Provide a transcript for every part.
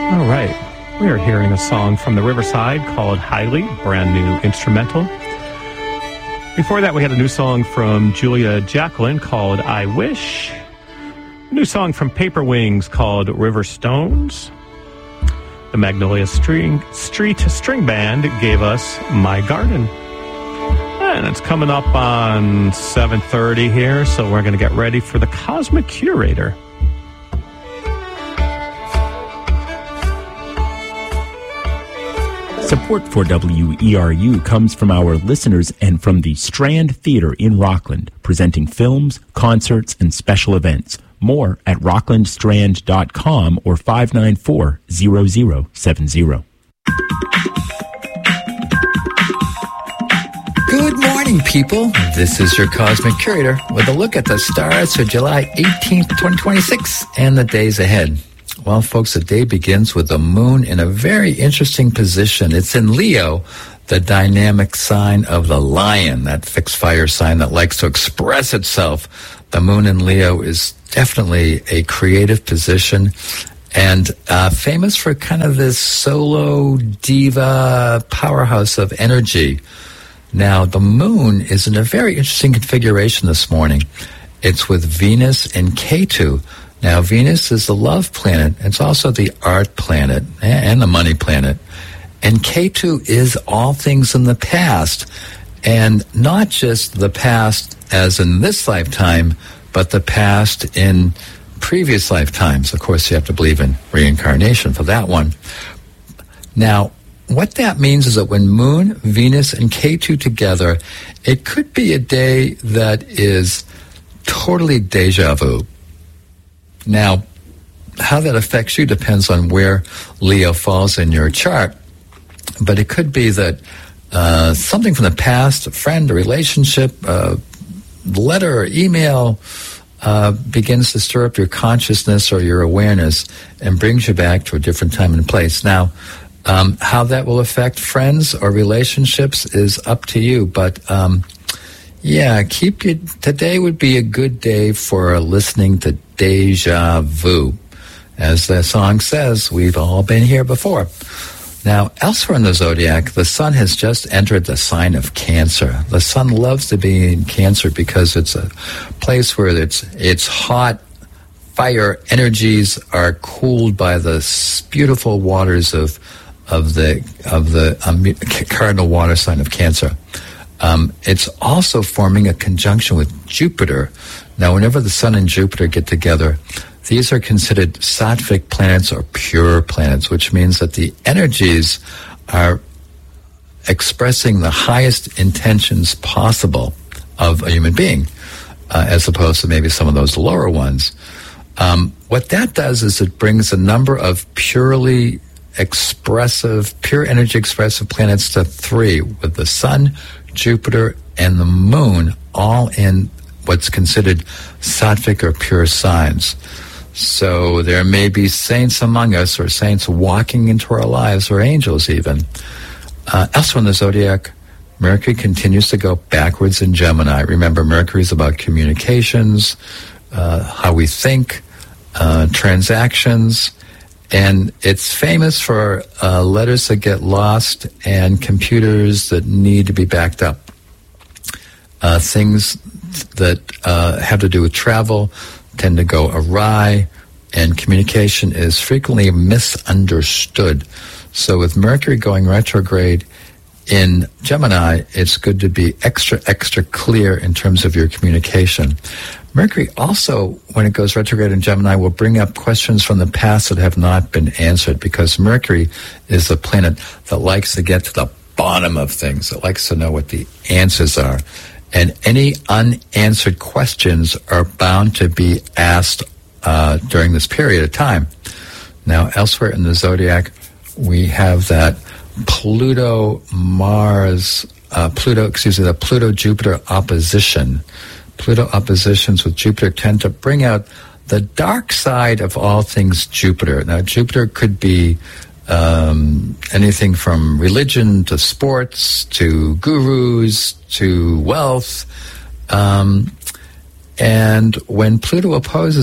All right. We are hearing a song from the Riverside called Highly, brand new instrumental. Before that, we had a new song from Julia Jacqueline called I Wish. A new song from Paper Wings called River Stones. The Magnolia Street String Band gave us My Garden. And it's coming up on 7:30 here, so we're going to get ready for the Cosmic Curator. Support for WERU comes from our listeners and from the Strand Theatre in Rockland, presenting films, concerts, and special events. More at rocklandstrand.com or 594-0070. Good morning, people. This is your Cosmic Curator with a look at the stars for July 18th, 2026 and the days ahead. Well, folks, the day begins with the moon in a very interesting position. It's in Leo, the dynamic sign of the lion, that fixed fire sign that likes to express itself. The moon in Leo is definitely a creative position and famous for kind of this solo diva powerhouse of energy. Now, the moon is in a very interesting configuration this morning. It's with Venus and Ketu. Now, Venus is the love planet. It's also the art planet and the money planet. And Ketu is all things in the past. And not just the past as in this lifetime, but the past in previous lifetimes. Of course, you have to believe in reincarnation for that one. Now, what that means is that when Moon, Venus, and Ketu together, it could be a day that is totally deja vu. Now, how that affects you depends on where Leo falls in your chart. But it could be that something from the past, a friend, a relationship, a letter or email, begins to stir up your consciousness or your awareness and brings you back to a different time and place. Now, how that will affect friends or relationships is up to you. But, today would be a good day for listening to Deja Vu. As the song says, we've all been here before. Now, elsewhere in the zodiac, the sun has just entered the sign of Cancer. The sun loves to be in Cancer because it's a place where it's hot, fire energies are cooled by the beautiful waters of the cardinal water sign of Cancer. It's also forming a conjunction with Jupiter. Now, whenever the sun and Jupiter get together, these are considered sattvic planets or pure planets, which means that the energies are expressing the highest intentions possible of a human being, as opposed to maybe some of those lower ones. What that does is it brings a number of pure energy expressive planets to 3, with the sun, Jupiter, and the moon all in what's considered sattvic or pure signs. So there may be saints among us, or saints walking into our lives, or angels even. Elsewhere in the zodiac, Mercury continues to go backwards in Gemini. Remember, Mercury is about communications, how we think, transactions, and it's famous for letters that get lost and computers that need to be backed up. Things that have to do with travel tend to go awry, and communication is frequently misunderstood. So with Mercury going retrograde in Gemini, it's good to be extra clear in terms of your communication. Mercury also, when it goes retrograde in Gemini, will bring up questions from the past that have not been answered, because Mercury is the planet that likes to get to the bottom of things. It likes to know what the answers are. And any unanswered questions are bound to be asked during this period of time. Now, elsewhere in the zodiac, we have that the Pluto-Jupiter opposition. Pluto oppositions with Jupiter tend to bring out the dark side of all things Jupiter. Now, Jupiter could be anything from religion to sports to gurus to wealth. And when Pluto opposes it,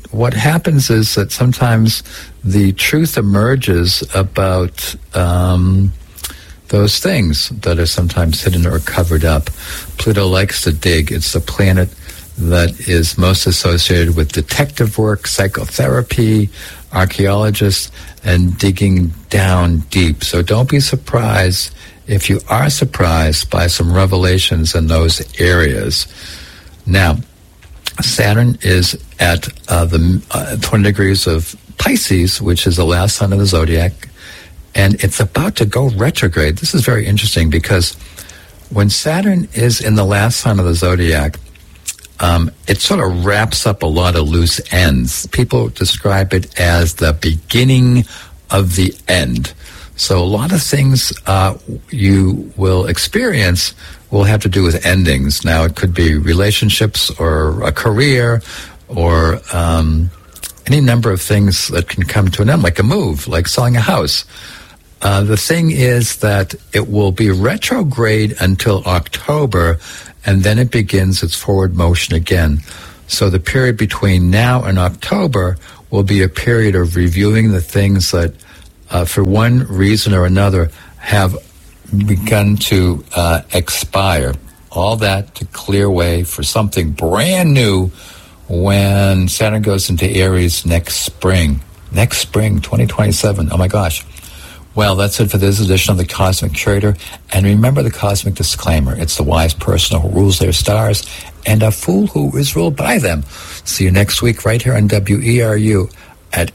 what happens is that sometimes the truth emerges about those things that are sometimes hidden or covered up. Pluto likes to dig. It's the planet that is most associated with detective work, psychotherapy, archaeologists, and digging down deep. So don't be surprised if you are surprised by some revelations in those areas. Now, Saturn is at the 20 degrees of Pisces, which is the last sign of the zodiac, and it's about to go retrograde. This is very interesting because when Saturn is in the last sign of the zodiac, it sort of wraps up a lot of loose ends. People describe it as the beginning of the end. So a lot of things you will experience will have to do with endings. Now, it could be relationships or a career or any number of things that can come to an end, like a move, like selling a house. The thing is that it will be retrograde until October, and then it begins its forward motion again. So the period between now and October will be a period of reviewing the things that, for one reason or another, have begun to expire. All that to clear way for something brand new when Saturn goes into Aries next spring. Next spring, 2027. Oh my gosh. Well, that's it for this edition of The Cosmic Curator. And remember the cosmic disclaimer. It's the wise person who rules their stars and a fool who is ruled by them. See you next week right here on WERU at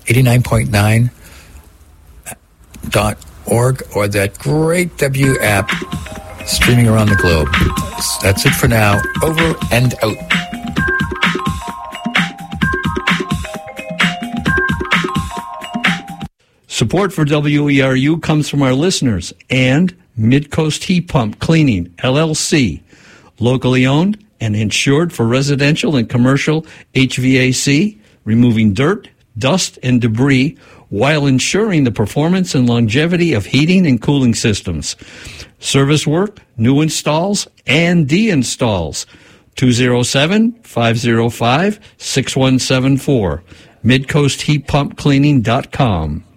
89.9.org or that great W app streaming around the globe. That's it for now. Over and out. Support for WERU comes from our listeners and Midcoast Heat Pump Cleaning, LLC, locally owned and insured for residential and commercial HVAC, removing dirt, dust, and debris while ensuring the performance and longevity of heating and cooling systems. Service work, new installs, and de-installs. 207-505-6174. MidcoastHeatPumpCleaning.com.